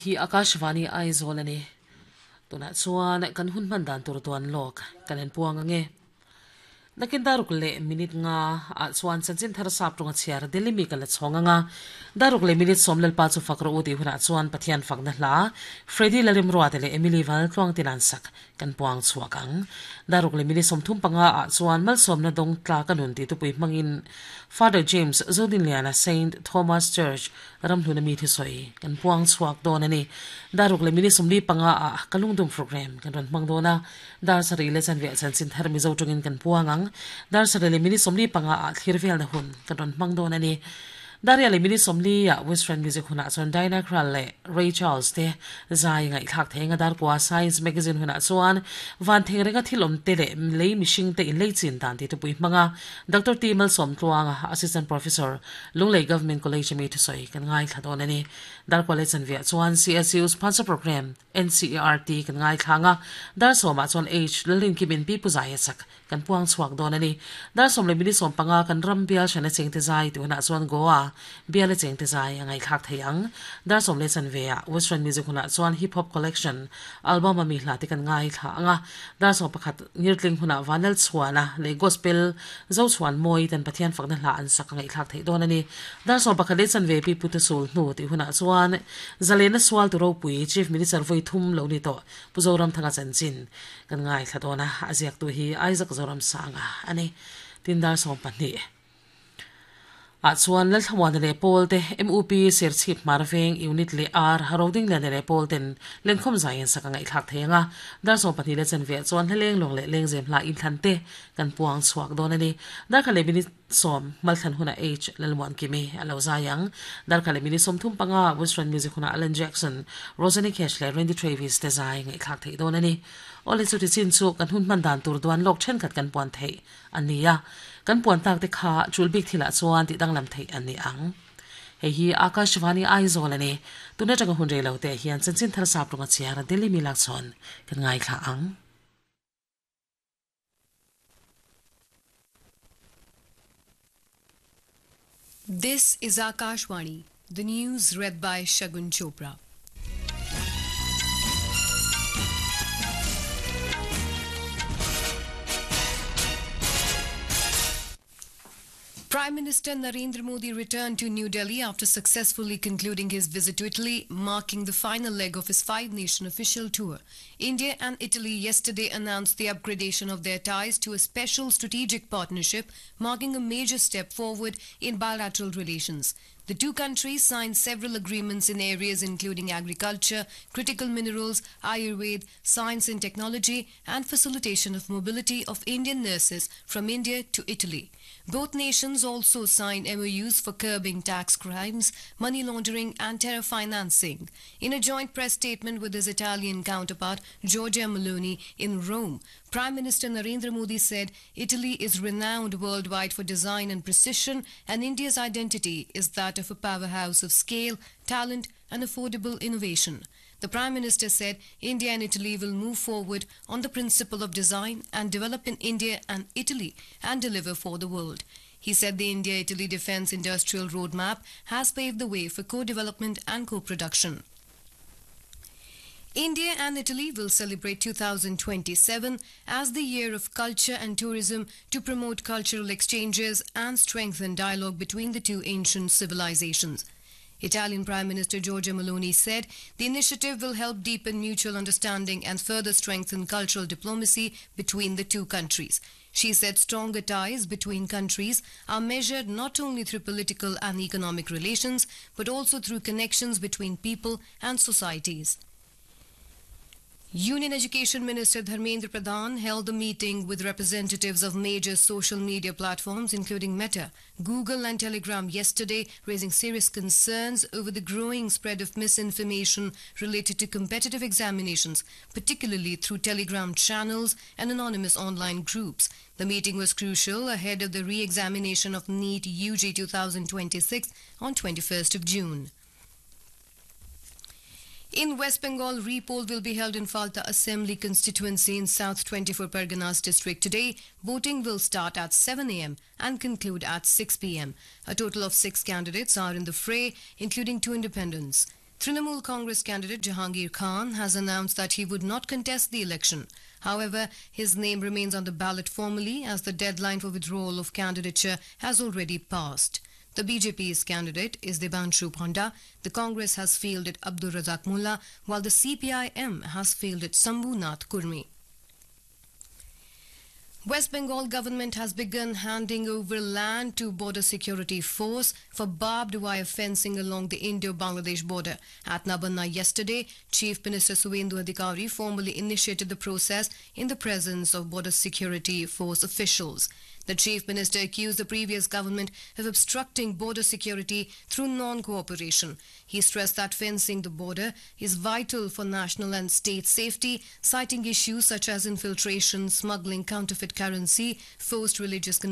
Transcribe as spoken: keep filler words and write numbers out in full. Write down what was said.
Hi Akashvani Aizolani. Tunat suan kan hun mandan turtuan lok kanen puang nge. Nakin daruk le minit nga at suan sansin tharasap tunga siar delimi kalat songa nga daruk le minit somlel pa chu fakro uti huna suan pathian fakna la Freddy lalim ruatele Emily Val tuang tinansak kan puang suakang daruk le minit somthum panga at suan mal somna dong tla kanun ti tupui mangin Father James Zodinliana Saint Thomas Church ramhluna mi thisoi kan puang suak donani daruk le minit somli panga a kalungdum program kan ran mangdona dar sari le san ve san sin tharmi zo tungin kan puangang dar sarele mini somli panga a thirvel na hun kadon mangdon ani daria le mini somli ya western music huna son Diana Krall le Ray Charles te zai ngai thak thenga dar kwa science magazine huna chuan van thengrega thilom te le le mishing te in le chin tan ti tupui manga Doctor Timal Som Tluanga assistant professor Lunglei Government College mi thsoi kan ngai thadon ani dar college an via chuan C S U sponsor program N C E R T kan ngai thanga dar soma chon age lelin kimin pi puzai sak kan puang swak don ani dar som le mini som panga kan ram bial chana cheng te zai tu na chuan goa bial cheng te zai angai khak theyang dar som le chan vea western music huna chuan hip hop collection album ami hla te kan ngai tha anga dar som pakhat nirtling huna vanal chuana le gospel zo chuan moi tan pathian fakna hla an sak ngai khak thei don ani dar som pakhat le chan ve pi putusul nu ti huna chuan zalena swal tu ro pui chief minister voi thum lo ni to puzoram thanga chanchin kan ngai thadona aziak tu hi Isaac zoram sanga ani tindar som pani at suan lal thwan le polte M U P ser chip marveng unit le R haroding le le polten len khom zain sakanga i thak thenga dar som pani le chen ve chuan heleng long le leng zem hla in thante kan puang suak don ani dar khale bini som mal than huna h lalwan kimi alo zayang dar khale bini som thum panga western music huna Alan Jackson Rosanne Cash le Randy Travis te zai ngai thak thei don ani ole chu ti chin chu kan hun mandan tur duan lok chen khat kan puan thei ania kan puan tak te kha chulbik thila chuan ti danglam thei ani ang he hi Akashvani Aizolani tuna tanga hun relo te hian chanchin thar sap runga chiara deli milak chon kan ngai kha ang This is Akashvani, the news read by Shagun Chopra. Prime Minister Narendra Modi returned to New Delhi after successfully concluding his visit to Italy, marking the final leg of his five-nation official tour. India and Italy yesterday announced the upgradation of their ties to a special strategic partnership, marking a major step forward in bilateral relations. The two countries signed several agreements in areas including agriculture, critical minerals, Ayurveda, science and technology, and facilitation of mobility of Indian nurses from India to Italy. Both nations also signed M O Us for curbing tax crimes, money laundering, and terror financing. In a joint press statement with his Italian counterpart, Giorgia Meloni, in Rome, Prime Minister Narendra Modi said Italy is renowned worldwide for design and precision, and India's identity is that of a powerhouse of scale, talent, and affordable innovation. The Prime Minister said India and Italy will move forward on the principle of design and develop in India and Italy and deliver for the world. He said the India-Italy Defence Industrial Roadmap has paved the way for co-development and co-production. India and Italy will celebrate two thousand twenty-seven as the year of culture and tourism to promote cultural exchanges and strengthen dialogue between the two ancient civilizations. Italian Prime Minister Giorgia Meloni said the initiative will help deepen mutual understanding and further strengthen cultural diplomacy between the two countries. She said stronger ties between countries are measured not only through political and economic relations, but also through connections between people and societies. Union Education Minister Dharmendra Pradhan held a meeting with representatives of major social media platforms including Meta, Google and Telegram yesterday, raising serious concerns over the growing spread of misinformation related to competitive examinations, particularly through Telegram channels and anonymous online groups. The meeting was crucial ahead of the re-examination of NEET U G twenty twenty-six on twenty-first of June. In West Bengal, re-poll will be held in Falta Assembly constituency in South twenty-four Parganas district today. Voting will start at seven a m and conclude at six p m. A total of six candidates are in the fray, including two independents. Trinamool Congress candidate Jahangir Khan has announced that he would not contest the election. However, his name remains on the ballot formally as the deadline for withdrawal of candidature has already passed. The B J P's candidate is Debanshu Panda. The Congress has fielded Abdur Razak Mullah, while the C P I M has fielded Sambhu Nath Kurmi. West Bengal government has begun handing over land to Border Security Force for barbed wire fencing along the Indo-Bangladesh border. At Nabanna yesterday, Chief Minister Suvendu Adhikari formally initiated the process in the presence of Border Security Force officials. The Chief Minister accused the previous government of obstructing border security through non-cooperation. He stressed that fencing the border is vital for national and state safety, citing issues such as infiltration, smuggling, counterfeit currency, forced religious